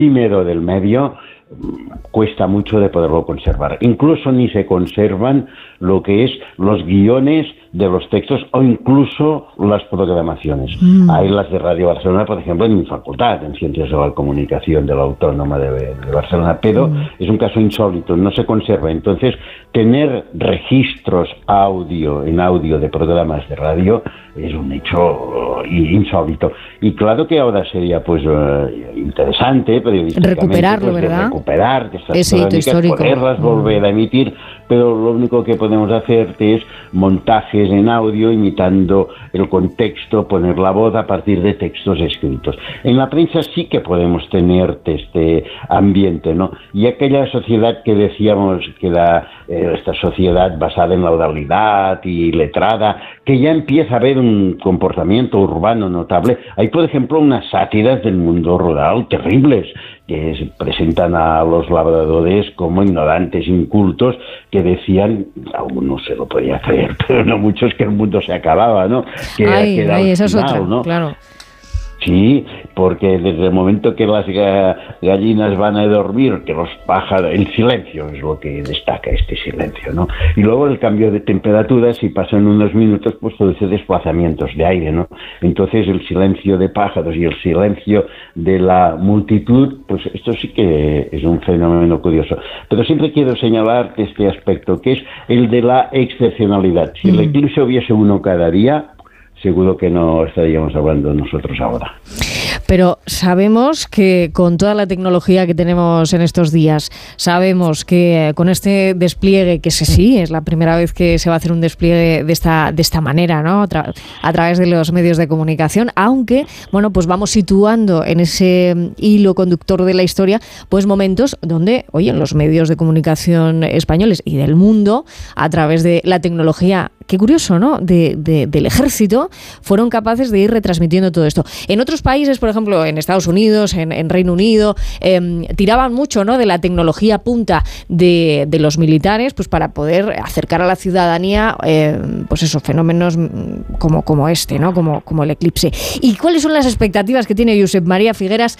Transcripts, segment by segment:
efímero del medio cuesta mucho de poderlo conservar. Incluso ni se conservan lo que es los guiones de los textos o incluso las programaciones. Hay las de Radio Barcelona, por ejemplo, en mi facultad, en Ciencias de la Comunicación de la Autónoma de Barcelona, pero es un caso insólito, no se conserva. Entonces, tener registros en audio de programas de radio es un hecho insólito. Y claro que ahora sería pues interesante periodísticamente recuperarlo, pues, ¿verdad? Recuperar ese hito histórico, poderlas volver a emitir, pero lo único que podemos hacer es montajes en audio imitando el contexto, poner la voz a partir de textos escritos. En la prensa sí que podemos tener este ambiente, ¿no? Y aquella sociedad que decíamos que era esta sociedad basada en la oralidad y letrada, que ya empieza a haber un comportamiento urbano notable. Hay, por ejemplo, unas sátiras del mundo rural terribles, que se presentan a los labradores como ignorantes, incultos, que decían, algunos se lo podía creer, pero no muchos, que el mundo se acababa, ¿no? Que era esa es otra, ¿no? Claro. Sí, porque desde el momento que las gallinas van a dormir, que los pájaros, el silencio es lo que destaca, este silencio, ¿no? Y luego el cambio de temperatura, si pasan unos minutos, pues produce desplazamientos de aire, ¿no? Entonces el silencio de pájaros y el silencio de la multitud, pues esto sí que es un fenómeno curioso. Pero siempre quiero señalar este aspecto, que es el de la excepcionalidad. Si el eclipse hubiese uno cada día, seguro que no estaríamos hablando nosotros ahora. Pero sabemos que con toda la tecnología que tenemos en estos días, sabemos que con este despliegue, que sí, es la primera vez que se va a hacer un despliegue de esta manera, ¿no? A través de los medios de comunicación, aunque, bueno, pues vamos situando en ese hilo conductor de la historia, pues momentos donde, oye, los medios de comunicación españoles y del mundo, a través de la tecnología, qué curioso, ¿no?, del ejército, fueron capaces de ir retransmitiendo todo esto. En otros países, por ejemplo, en Estados Unidos, en Reino Unido, tiraban mucho, ¿no?, de la tecnología punta de los militares, pues para poder acercar a la ciudadanía, pues esos fenómenos como este, ¿no?, como el eclipse. ¿Y cuáles son las expectativas que tiene Josep María Figueras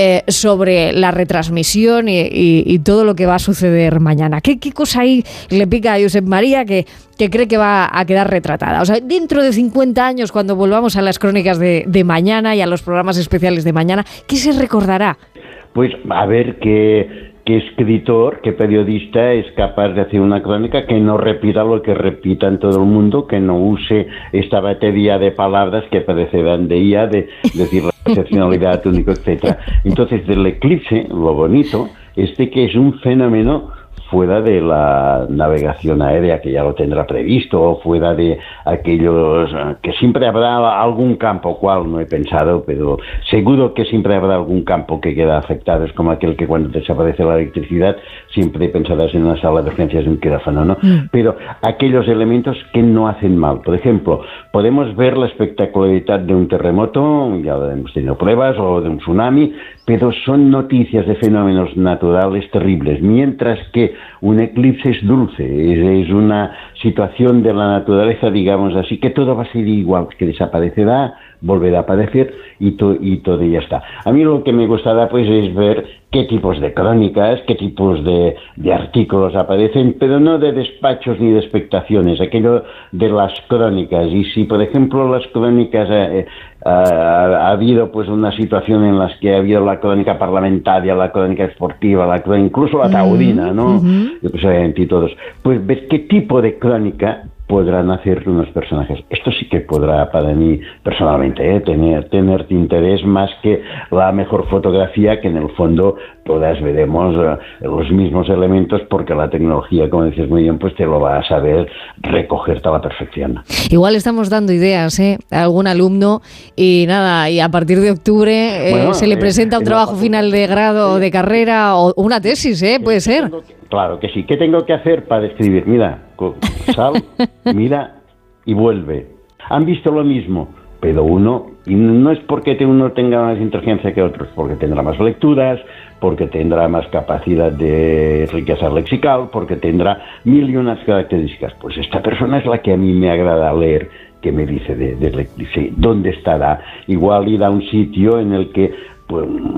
sobre la retransmisión y todo lo que va a suceder mañana? ¿Qué cosa ahí le pica a Josep María que cree que va a quedar retratada? O sea, dentro de 50 años, cuando volvamos a las crónicas de mañana y a los programas especiales de mañana, ¿qué se recordará? Pues a ver qué escritor, qué periodista es capaz de hacer una crónica que no repita lo que repita en todo el mundo, que no use esta batería de palabras que parecerán de IA, de decir la excepcionalidad única, etcétera. Entonces, del eclipse, lo bonito es de que es un fenómeno fuera de la navegación aérea, que ya lo tendrá previsto, o fuera de aquellos que siempre habrá algún campo, cual no he pensado, pero seguro que siempre habrá algún campo que queda afectado. Es como aquel que cuando desaparece la electricidad siempre pensarás en una sala de urgencias de un quirófano, ¿no? Pero aquellos elementos que no hacen mal. Por ejemplo, podemos ver la espectacularidad de un terremoto, ya hemos tenido pruebas, o de un tsunami, pero son noticias de fenómenos naturales terribles, mientras que un eclipse es dulce, es una situación de la naturaleza, digamos así, que todo va a ser igual, que desaparecerá, volverá a aparecer y todo ya está. A mí lo que me gustará pues es ver qué tipos de crónicas, qué tipos de artículos aparecen, pero no de despachos ni de expectaciones, aquello de las crónicas. Y si, por ejemplo, las crónicas ha habido pues una situación en las que ha habido la crónica parlamentaria, la crónica esportiva, incluso la taurina, ¿no? Y todos. Pues ver qué tipo de crónica podrán hacer unos personajes. Esto sí que podrá, para mí, personalmente, tener interés más que la mejor fotografía, que en el fondo todas veremos los mismos elementos, porque la tecnología, como dices muy bien, pues te lo va a saber recoger a la perfección. Igual estamos dando ideas a algún alumno y nada, y a partir de octubre se le presenta un trabajo final de grado o de carrera o una tesis, puede ser. Claro que sí. ¿Qué tengo que hacer para escribir? Mira, sal, mira y vuelve. Han visto lo mismo, pero uno, y no es porque uno tenga más inteligencia que otros, porque tendrá más lecturas, porque tendrá más capacidad de riqueza lexical, porque tendrá mil y unas características. Pues esta persona es la que a mí me agrada leer, que me dice del eclipse, dónde estará. Igual ir a un sitio en el que pues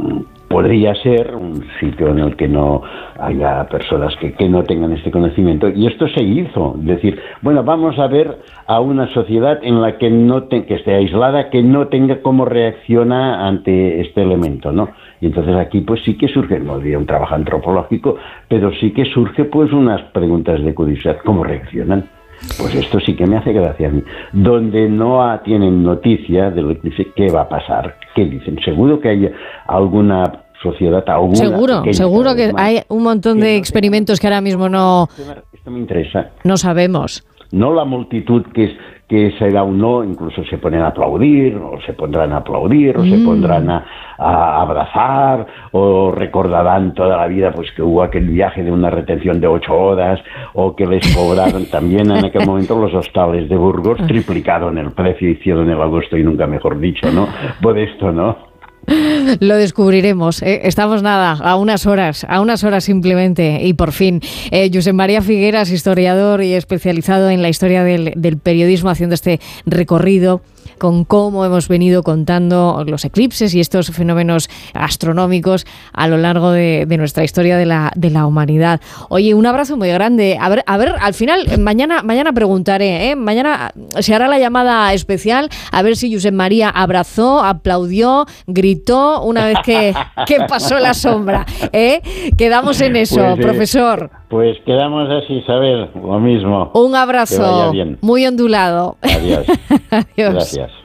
podría ser un sitio en el que no haya personas que no tengan este conocimiento, y esto se hizo, es decir, bueno, vamos a ver a una sociedad en la que que esté aislada, que no tenga cómo reacciona ante este elemento, ¿no? Y entonces aquí pues sí que surge, no diría un trabajo antropológico, pero sí que surge pues unas preguntas de curiosidad, ¿cómo reaccionan? Pues esto sí que me hace gracia a mí. Donde no tienen noticia de lo que dice, ¿qué va a pasar? ¿Qué dicen? Seguro que hay alguna sociedad, seguro que hay un montón de experimentos que ahora mismo no... Esto me interesa. No sabemos. No la multitud que será un no, incluso se ponen a aplaudir, o se pondrán a aplaudir, o se pondrán a abrazar, o recordarán toda la vida pues que hubo aquel viaje de una retención de 8 horas, o que les cobraron también en aquel momento los hostales de Burgos, triplicado en el precio, hicieron el agosto y nunca mejor dicho, ¿no? Por esto, ¿no? Lo descubriremos, ¿eh? Estamos a unas horas simplemente, y por fin. Josep María Figueras, historiador y especializado en la historia del periodismo, haciendo este recorrido con cómo hemos venido contando los eclipses y estos fenómenos astronómicos a lo largo de nuestra historia de la humanidad. Oye, un abrazo muy grande. A ver, al final, mañana preguntaré, mañana se hará la llamada especial, a ver si Josep María abrazó, aplaudió, gritó una vez que pasó la sombra. Quedamos en eso, pues, profesor. Pues quedamos así, Isabel, lo mismo. Un abrazo que vaya bien. Muy ondulado. Adiós. Adiós. Gracias.